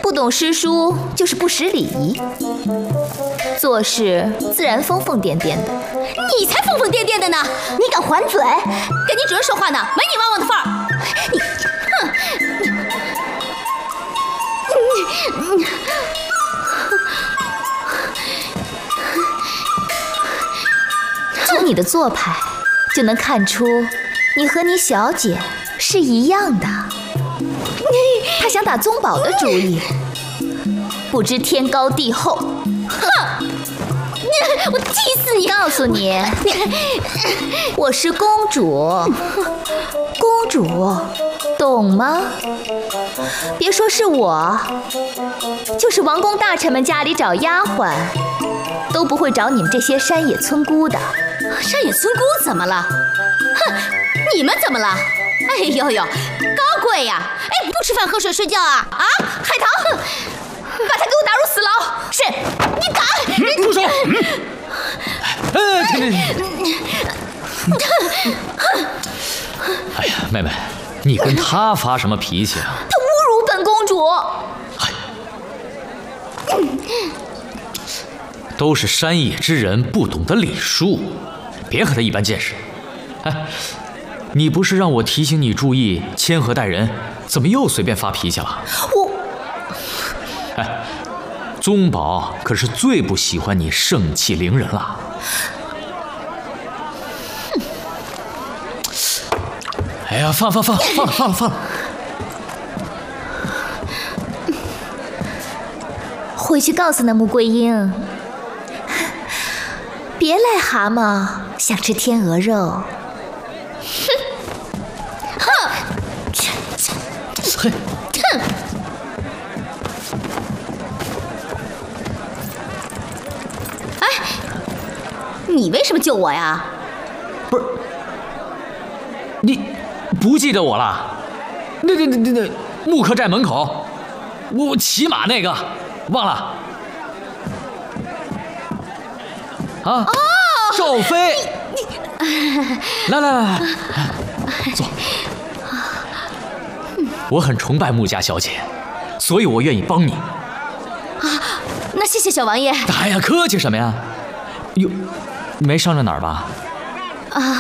不懂诗书就是不识礼仪，做事自然疯疯癫癫的。 你才疯疯癫癫的呢！你敢还嘴？跟你主人说话呢，没你汪汪的份儿！ 从你的做派就能看出，你和你小姐是一样的。他想打宗保的主意，不知天高地厚。 哼！我气死你！ 告诉你，我是公主，公主，懂吗？别说是我，就是王公大臣们家里找丫鬟，都不会找你们这些山野村姑的。 山野村姑怎么了？哼，你们怎么了？哎呦呦，高贵呀！哎，不吃饭喝水睡觉啊？啊，海棠，把他给我打入死牢！是，你打！ 住手！哎呀，妹妹，你跟他发什么脾气啊？ 他侮辱本公主！ 都是山野之人，不懂得礼数，别和他一般见识。哎，你不是让我提醒你注意谦和待人，怎么又随便发脾气了？哎，宗保可是最不喜欢你盛气凌人了。哎呀，放了！ 回去告诉那穆桂英，别癞蛤蟆想吃天鹅肉。 嘿， 哎，你为什么救我呀？ 不是，你不记得我了？那木客栈门口，我骑马那个，忘了？啊？哦，赵飞，来，坐。我很崇拜穆家小姐，所以我愿意帮你。 啊，那谢谢小王爷。 哎呀，客气什么呀？哟，没伤着哪儿吧？